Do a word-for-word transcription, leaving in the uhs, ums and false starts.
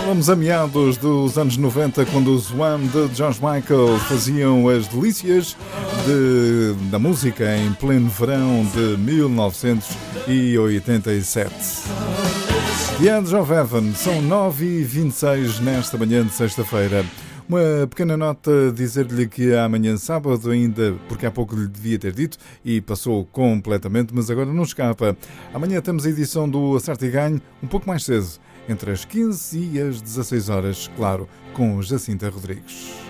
Estávamos a meados dos anos noventa, quando os Wham de George Michael faziam as delícias de, da música em pleno verão de mil novecentos e oitenta e sete. The Edge of Heaven, são nove e vinte e seis nesta manhã de sexta-feira. Uma pequena nota, dizer-lhe que amanhã sábado ainda, porque há pouco lhe devia ter dito e passou completamente, mas agora não escapa. Amanhã temos a edição do Acerto e Ganho um pouco mais cedo, entre as quinze e as dezasseis horas, claro, com Jacinta Rodrigues.